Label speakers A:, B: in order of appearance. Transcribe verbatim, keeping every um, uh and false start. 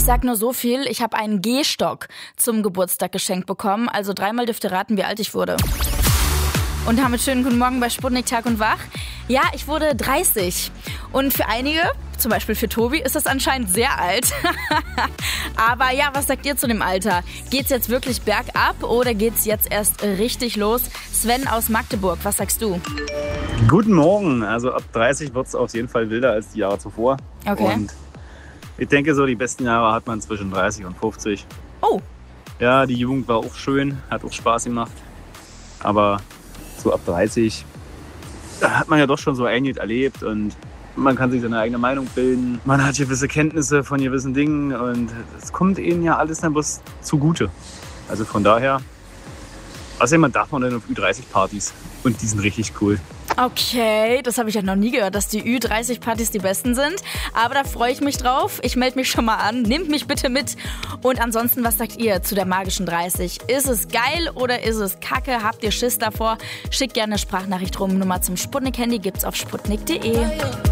A: Ich sag nur so viel, ich habe einen Gehstock zum Geburtstag geschenkt bekommen. Also dreimal dürft ihr raten, wie alt ich wurde. Und damit schönen guten Morgen bei Sputnik Tag und Wach. Ja, ich wurde dreißig. Und für einige, zum Beispiel für Tobi, ist das anscheinend sehr alt. Aber ja, was sagt ihr zu dem Alter? Geht's jetzt wirklich bergab oder geht's jetzt erst richtig los? Sven aus Magdeburg, was sagst du?
B: Guten Morgen. Also ab dreißig wird es auf jeden Fall wilder als die Jahre zuvor.
A: Okay.
B: Und ich denke, so die besten Jahre hat man zwischen dreißig und fünfzig.
A: Oh.
B: Ja, die Jugend war auch schön, hat auch Spaß gemacht. Aber so ab dreißig, da hat man ja doch schon so einiges erlebt und man kann sich seine eigene Meinung bilden. Man hat gewisse Kenntnisse von gewissen Dingen und es kommt ihnen ja alles dann bloß zugute. Also von daher, außerdem darf man dann auf Ü dreißig Partys und die sind richtig cool.
A: Okay, das habe ich ja noch nie gehört, dass die Ü dreißig Partys die besten sind. Aber da freue ich mich drauf. Ich melde mich schon mal an. Nehmt mich bitte mit. Und ansonsten, was sagt ihr zu der magischen dreißig? Ist es geil oder ist es kacke? Habt ihr Schiss davor? Schickt gerne eine Sprachnachricht rum. Nummer zum Sputnik-Handy gibt's auf sputnik punkt de.